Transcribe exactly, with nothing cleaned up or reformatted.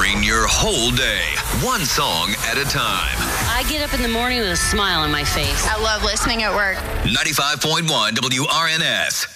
powering your whole day, one song at a time. I get up in the morning with a smile on my face. I love listening at work. ninety-five point one W R N S.